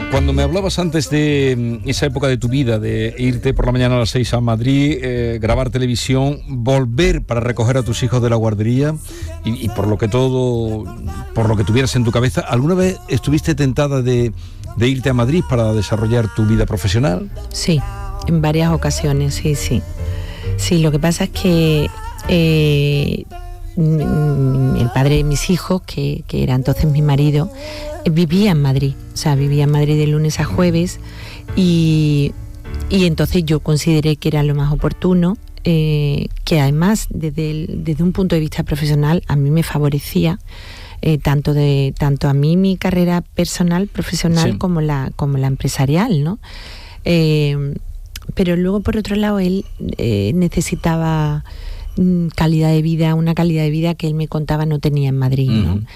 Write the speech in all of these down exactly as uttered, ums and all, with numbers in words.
Cuando me hablabas antes de esa época de tu vida, de irte por la mañana a las seis a Madrid, eh, grabar televisión, volver para recoger a tus hijos de la guardería y, y por lo que todo, por lo que tuvieras en tu cabeza, ¿alguna vez estuviste tentada de, de irte a Madrid para desarrollar tu vida profesional? Sí, en varias ocasiones, sí, sí. Sí, lo que pasa es que eh, el padre de mis hijos, que, que era entonces mi marido, vivía en Madrid, o sea, vivía en Madrid de lunes a jueves y, y entonces yo consideré que era lo más oportuno, eh, que además desde, el, desde un punto de vista profesional a mí me favorecía eh, tanto de tanto a mí mi carrera personal, profesional, sí, como la como la empresarial, ¿no? Eh, pero luego por otro lado él eh, necesitaba mm, calidad de vida, una calidad de vida que él me contaba no tenía en Madrid, ¿no? Uh-huh.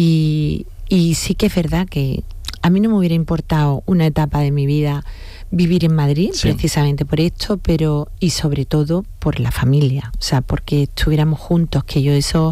Y Y sí que es verdad que a mí no me hubiera importado una etapa de mi vida vivir en Madrid, sí, precisamente por esto, pero y sobre todo por la familia, o sea, porque estuviéramos juntos, que yo eso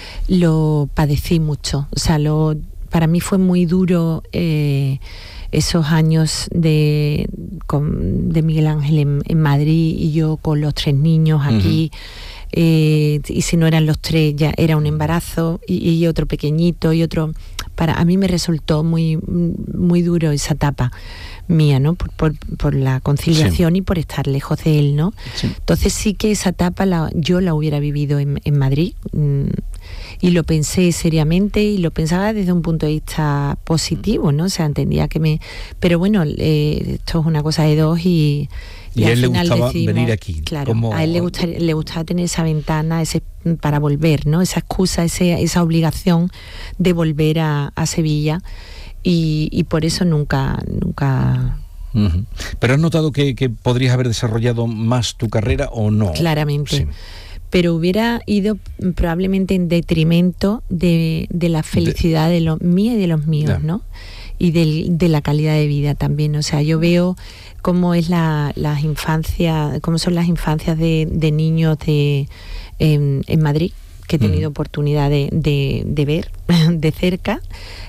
lo padecí mucho, o sea, lo, para mí fue muy duro eh, esos años de, con, de Miguel Ángel en, en Madrid y yo con los tres niños aquí. Uh-huh. Eh, y si no eran los tres ya era un embarazo y, y otro pequeñito y otro. Para a mí me resultó muy muy duro esa etapa mía, ¿no? Por, por, por la conciliación, sí, y por estar lejos de él, ¿no? Sí. Entonces sí que esa etapa la, yo la hubiera vivido en, en Madrid mmm, y lo pensé seriamente y lo pensaba desde un punto de vista positivo, ¿no? O sea, entendía que me. Pero bueno, eh, esto es una cosa de dos y. Y, y a él le gustaba decimos, venir aquí. Claro, como... a él le gustaba, le gustaba tener esa ventana ese, para volver, ¿no? Esa excusa, ese, esa obligación de volver a, a Sevilla y, y por eso nunca... nunca... Uh-huh. ¿Pero has notado que, que podrías haber desarrollado más tu carrera o no? Claramente. Sí. Pero hubiera ido probablemente en detrimento de, de la felicidad de, de los míos y de los míos, yeah, ¿no? Y del, de la calidad de vida también. O sea, yo veo cómo es la, las infancias, cómo son las infancias de, de niños de en, en Madrid, que he tenido mm. oportunidad de, de, de ver de cerca,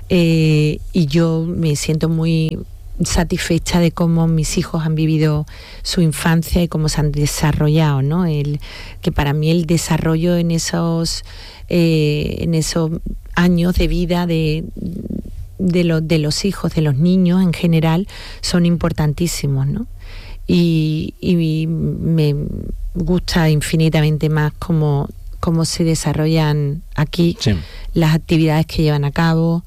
eh, y yo me siento muy satisfecha de cómo mis hijos han vivido su infancia y cómo se han desarrollado, ¿no? El, que para mí el desarrollo en esos eh, en esos años de vida de de los de los hijos, de los niños en general, son importantísimos, ¿no? Y, y me gusta infinitamente más cómo, cómo se desarrollan aquí, sí, las actividades que llevan a cabo,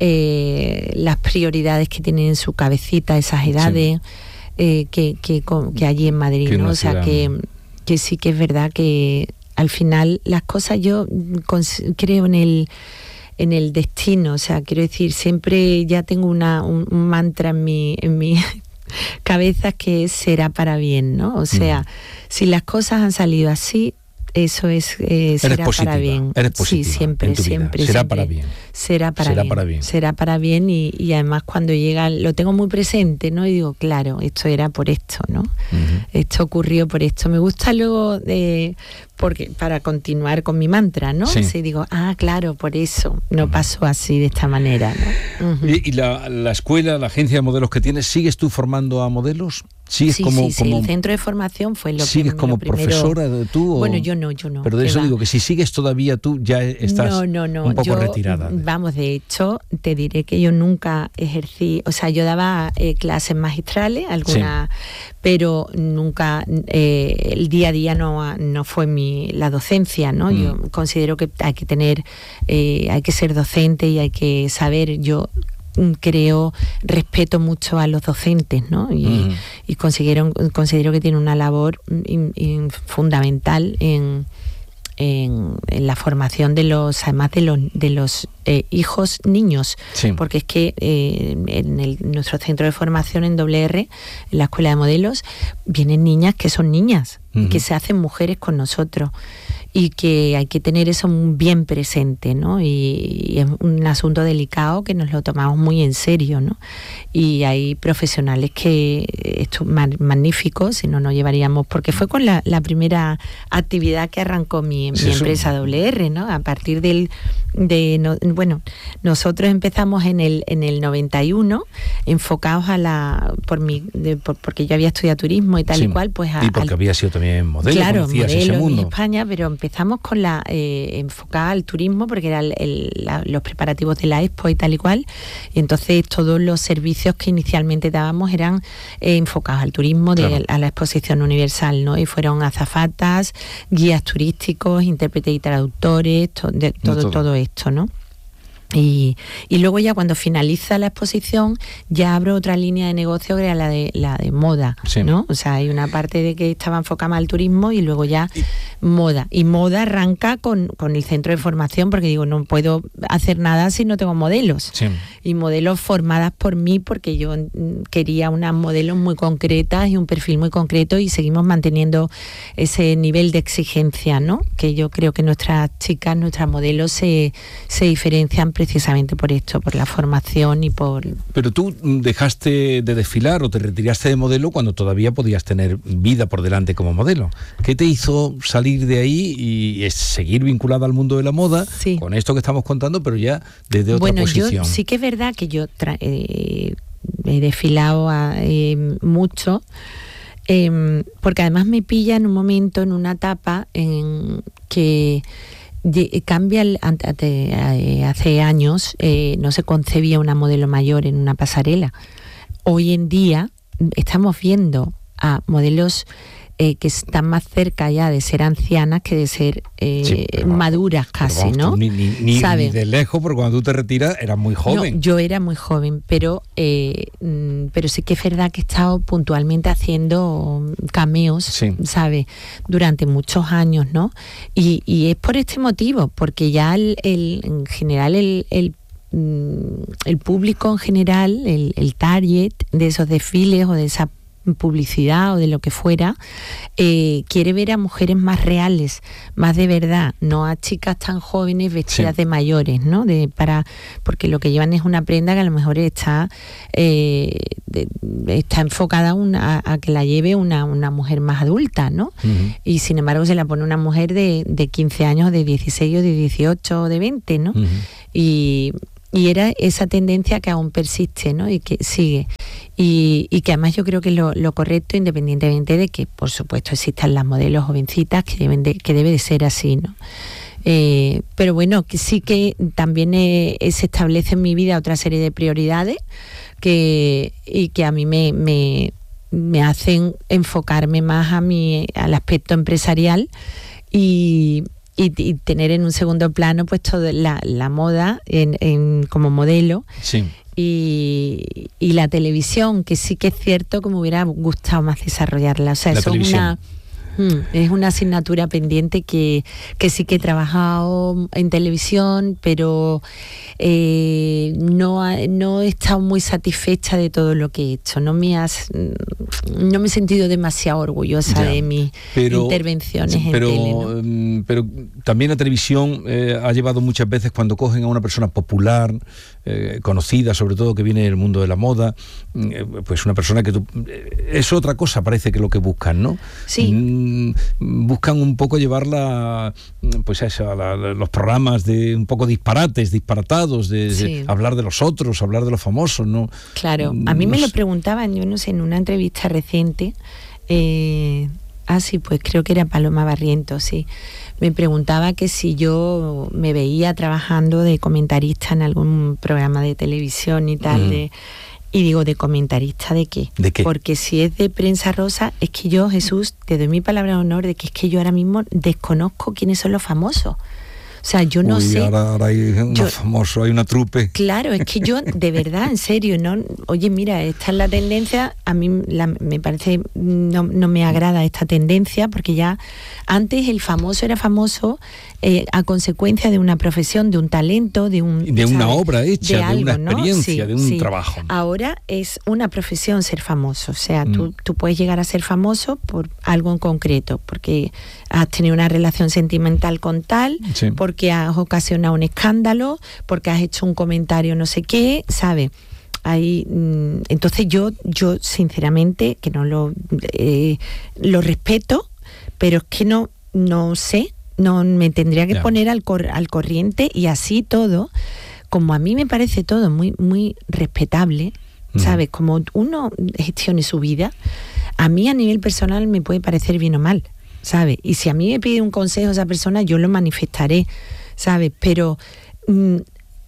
eh, las prioridades que tienen en su cabecita esas edades, sí, eh, que, que, que allí en Madrid, ¿no? O sea, que, que sí que es verdad que al final las cosas, yo creo en el en el destino, o sea, quiero decir, siempre ya tengo una, un, un mantra en mi, en mi cabeza que es será para bien, ¿no? O sea, mm. si las cosas han salido así, eso es eh, será positiva, para bien. Eres positiva, sí, siempre, siempre. Será siempre. para bien. Será para será bien. Para bien. Será para bien y, y además cuando llega, lo tengo muy presente, ¿no? Y digo, claro, esto era por esto, ¿no? Uh-huh. Esto ocurrió por esto. Me gusta luego de... porque para continuar con mi mantra, ¿no? Sí. Sí, digo, ah, claro, por eso no pasó así de esta manera, ¿no? Uh-huh. ¿Y, y la, la escuela, la agencia de modelos que tienes, sigues tú formando a modelos? ¿Sigues sí, como, sí, sí, como, el centro de formación fue lo ¿sigues prim- como lo primero... profesora de tú? O... Bueno, yo no, yo no. Pero de eso va. Digo, que si sigues todavía tú, ya estás no, no, no. un poco yo, retirada. Vamos, de hecho, te diré que yo nunca ejercí, o sea, yo daba eh, clases magistrales, algunas, sí, pero nunca, eh, el día a día no, no fue mi la docencia, ¿no? Mm. Yo considero que hay que tener, eh, hay que ser docente y hay que saber, yo creo, respeto mucho a los docentes, ¿no? Y, uh-huh. y considero, considero que tienen una labor in, in, fundamental en, en, en la formación de los, además de los, de los eh, hijos niños, sí, porque es que eh, en el, nuestro centro de formación en doble erre, en la Escuela de Modelos, vienen niñas que son niñas, uh-huh, que se hacen mujeres con nosotros. y que hay que tener eso bien presente, ¿no? Y, y es un asunto delicado que nos lo tomamos muy en serio, ¿no? Y hay profesionales que esto magníficos, si no nos llevaríamos, porque fue con la, la primera actividad que arrancó mi, mi empresa W R, ¿no? A partir del de no, bueno, nosotros empezamos en el en el noventa y uno, enfocados a la por mi de, por, porque yo había estudiado turismo y tal sí, y cual, pues a, y porque al, había sido también modelo, claro, conocías modelo ese mundo en España, pero empezamos con la eh, enfocada al turismo porque era el, el, la, los preparativos de la Expo y tal y cual, y entonces todos los servicios que inicialmente dábamos eran eh, enfocados al turismo de, claro. a la exposición universal, ¿no? Y fueron azafatas, guías turísticos, intérpretes y traductores, to, de, todo, no todo todo esto, ¿no? Y, y luego ya cuando finaliza la exposición ya abro otra línea de negocio que era la de la de moda, sí. ¿no? O sea, hay una parte de que estaba enfocada al turismo y luego ya y, moda. Y moda arranca con, con el centro de formación porque digo, no puedo hacer nada si no tengo modelos. Sí. Y modelos formadas por mí porque yo quería unas modelos muy concretas y un perfil muy concreto y seguimos manteniendo ese nivel de exigencia, ¿no? Que yo creo que nuestras chicas, nuestras modelos se, se diferencian precisamente por esto, por la formación y por... Pero tú dejaste de desfilar o te retiraste de modelo cuando todavía podías tener vida por delante como modelo. ¿Qué te hizo salir de ahí y seguir vinculada al mundo de la moda sí. con esto que estamos contando, pero ya desde otra bueno, posición? Bueno, yo sí que es verdad que yo tra- eh, he desfilado a, eh, mucho, eh, porque además me pilla en un momento, en una etapa en que... cambia el, hace años eh, no se concebía una modelo mayor en una pasarela. Hoy en día estamos viendo a modelos eh, que están más cerca ya de ser ancianas que de ser eh, sí, pero, maduras casi, vamos, ¿no? Ni, ni, ni, ni de lejos, porque cuando tú te retiras eras muy joven. No, yo era muy joven, pero eh, pero sí que es verdad que he estado puntualmente haciendo cameos, sí. ¿sabes? Durante muchos años, ¿no? Y, y es por este motivo, porque ya el, el en general el, el el público en general, el, el target de esos desfiles o de esa publicidad o de lo que fuera, eh, quiere ver a mujeres más reales, más de verdad, no a chicas tan jóvenes vestidas sí. de mayores, ¿no? De, para, porque lo que llevan es una prenda que a lo mejor está eh, de, está enfocada una, a, a que la lleve una, una mujer más adulta, ¿no? Uh-huh. Y sin embargo se la pone una mujer de, de quince años, de dieciséis o de dieciocho o de veinte, ¿no? Uh-huh. Y Y era esa tendencia que aún persiste, ¿no? Y que sigue. Y, y que además yo creo que es lo, lo correcto, independientemente de que, por supuesto, existan las modelos jovencitas, que deben de, que debe de ser así, ¿no? Eh, pero bueno, que sí que también eh, se establece en mi vida otra serie de prioridades que, y que a mí me, me, me hacen enfocarme más a mi, al aspecto empresarial y... Y, y tener en un segundo plano pues toda la, la moda en, en, como modelo sí. y, y la televisión, que sí que es cierto que me hubiera gustado más desarrollarla. O sea, la eso es una, es una asignatura pendiente que, que sí que he trabajado en televisión, pero eh, no, no he estado muy satisfecha de todo lo que he hecho. No me, has, no me he sentido demasiado orgullosa ya, de mis pero, intervenciones sí, pero, en tele, ¿no? Pero también la televisión eh, ha llevado muchas veces, cuando cogen a una persona popular, eh, conocida sobre todo, que viene del mundo de la moda, eh, pues una persona que tú, eh, es otra cosa, parece que lo que buscan, ¿no? Sí. Mm, buscan un poco llevarla pues a, eso, a, la, a los programas de un poco disparates, disparatados, de, sí. de hablar de los otros, hablar de los famosos, ¿no? Claro, a mí no me sé. Lo preguntaban, yo no sé, en una entrevista reciente, eh, ah sí, pues creo que era Paloma Barrientos, sí, me preguntaba que si yo me veía trabajando de comentarista en algún programa de televisión y tal, mm. de... Y digo, ¿de comentarista de qué? ¿De qué? Porque si es de prensa rosa, es que yo, Jesús, te doy mi palabra de honor de que es que yo ahora mismo desconozco quiénes son los famosos. O O sea, yo no Uy, sé... Ahora, ahora hay un yo, famoso, hay una trupe. Claro, es que yo, de verdad, en serio, no, oye, mira, esta es la tendencia, a mí la, me parece, no, no me agrada esta tendencia, porque ya antes el famoso era famoso eh, a consecuencia de una profesión, de un talento, de un... De una ¿sabes? obra hecha, de, de algo, una experiencia, ¿no? de un sí. trabajo. Ahora es una profesión ser famoso, o sea, mm. tú, tú puedes llegar a ser famoso por algo en concreto, porque has tenido una relación sentimental con tal, sí. porque has ocasionado un escándalo, porque has hecho un comentario no sé qué, ¿sabes? Ahí, entonces yo, yo sinceramente, que no lo, eh, lo respeto, pero es que no, no sé, no me tendría que yeah. poner al, cor, al corriente, y así todo, como a mí me parece todo muy, muy respetable, mm. ¿sabes? Como uno gestione su vida, a mí a nivel personal me puede parecer bien o mal, ¿sabes? Y si a mí me pide un consejo esa persona, yo lo manifestaré, ¿sabes? Pero mmm,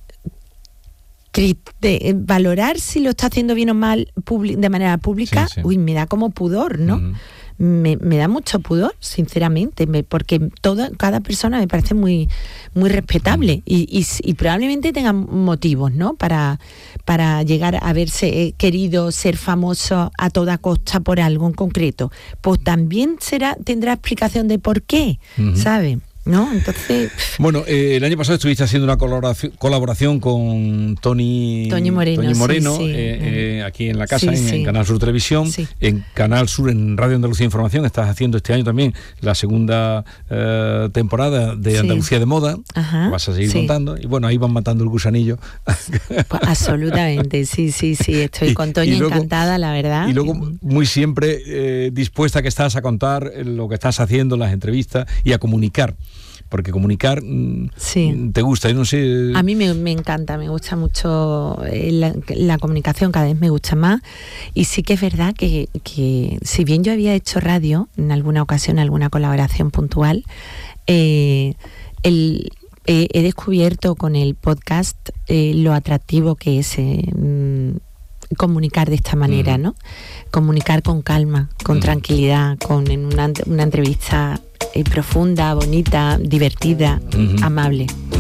de, valorar si lo está haciendo bien o mal de manera pública, sí, sí. uy, me da como pudor, ¿no? Uh-huh. Me, me da mucho pudor, sinceramente, me, porque toda, cada persona me parece muy, muy respetable uh-huh. y, y, y probablemente tenga motivos, ¿no? Para, para llegar a haberse querido ser famoso a toda costa por algo en concreto. Pues también será, tendrá explicación de por qué, uh-huh. ¿sabe? ¿No? Entonces... Bueno, eh, el año pasado estuviste haciendo una colaboración, colaboración con Tony, Tony Moreno, Tony Moreno sí, sí. Eh, eh, aquí en la casa, sí, en, sí. en Canal Sur Televisión, sí. en Canal Sur, en Radio Andalucía Información. Estás haciendo este año también la segunda eh, temporada de sí. Andalucía de Moda. Ajá, vas a seguir sí. contando. Y bueno, ahí van matando el gusanillo. Pues absolutamente, sí, sí, sí. Estoy y, con Tony luego, encantada, la verdad. Y luego muy siempre eh, dispuesta que estás a contar lo que estás haciendo, las entrevistas y a comunicar. Porque comunicar sí. te gusta, yo no sé... A mí me, me encanta, me gusta mucho la, la comunicación, cada vez me gusta más. Y sí que es verdad que, que si bien yo había hecho radio en alguna ocasión, alguna colaboración puntual, eh, el, eh, he descubierto con el podcast eh, lo atractivo que es eh, comunicar de esta manera, mm. ¿no? Comunicar con calma, con mm. tranquilidad, con en una, una entrevista... Eh, profunda, bonita, divertida, uh-huh. amable.